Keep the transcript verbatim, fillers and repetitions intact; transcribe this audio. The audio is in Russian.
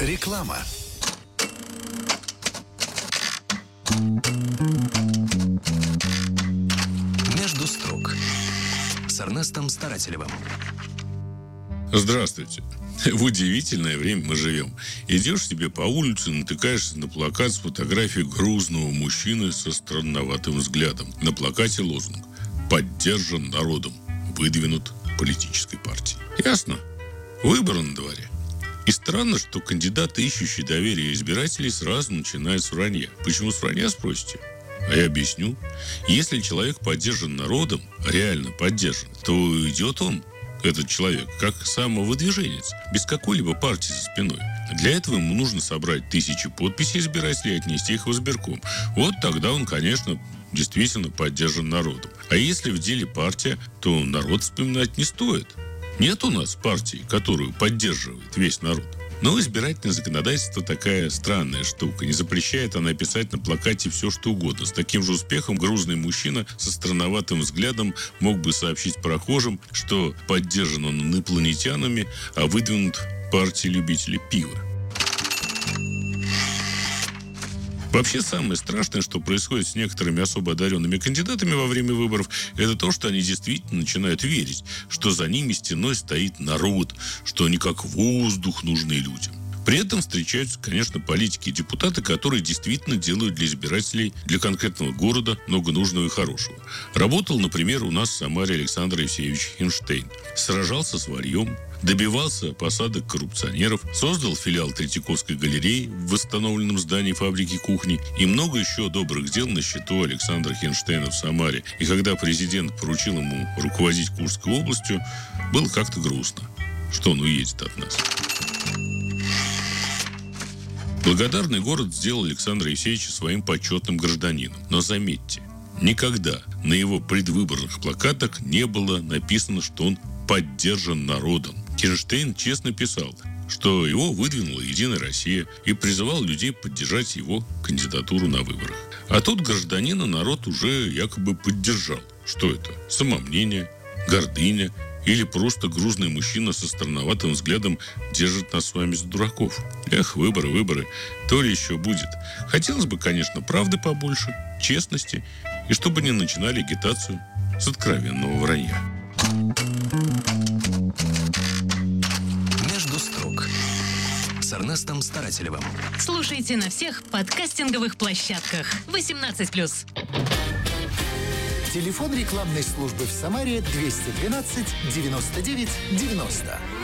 Реклама. Между строк с Эрнестом Старателевым. Здравствуйте. В удивительное время мы живем. Идешь себе по улице, натыкаешься на плакат с фотографией грузного мужчины со странноватым взглядом. На плакате лозунг: «Поддержан народом, выдвинут политической партией». Ясно? Выборы на дворе. И странно, что кандидаты, ищущие доверие избирателей, сразу начинают с вранья. Почему с вранья, спросите? А я объясню. Если человек поддержан народом, реально поддержан, то идет он, этот человек, как самовыдвиженец, без какой-либо партии за спиной. Для этого ему нужно собрать тысячи подписей избирателей и отнести их в избирком. Вот тогда он, конечно, действительно поддержан народом. А если в деле партия, то народ вспоминать не стоит. Нет у нас партии, которую поддерживает весь народ. Но избирательное законодательство такая странная штука. Не запрещает она писать на плакате все, что угодно. С таким же успехом грузный мужчина со странноватым взглядом мог бы сообщить прохожим, что поддержан он инопланетянами, а выдвинут партией любителей пива. Вообще, самое страшное, что происходит с некоторыми особо одаренными кандидатами во время выборов, это то, что они действительно начинают верить, что за ними стеной стоит народ, что они как воздух нужны людям. При этом встречаются, конечно, политики и депутаты, которые действительно делают для избирателей, для конкретного города много нужного и хорошего. Работал, например, у нас в Самаре Александр Евсеевич Хинштейн. Сражался с варьем, добивался посадок коррупционеров, создал филиал Третьяковской галереи в восстановленном здании фабрики кухни и много еще добрых дел на счету Александра Хинштейна в Самаре. И когда президент поручил ему руководить Курской областью, было как-то грустно, что он уедет от нас. Благодарный город сделал Александра Евсеевича своим почетным гражданином. Но заметьте, никогда на его предвыборных плакатах не было написано, что он поддержан народом. Хинштейн честно писал, что его выдвинула «Единая Россия» и призывал людей поддержать его кандидатуру на выборах. А тут гражданина народ уже якобы поддержал. Что это? Самомнение, гордыня или просто грузный мужчина со странноватым взглядом держит нас с вами за дураков? Эх, выборы, выборы, то ли еще будет. Хотелось бы, конечно, правды побольше, честности, и чтобы не начинали агитацию с откровенного вранья. Между строк с Эрнестом Старателевым. Слушайте на всех подкастинговых площадках. восемнадцать плюс. Телефон рекламной службы в Самаре двести двенадцать девяносто девять девяносто.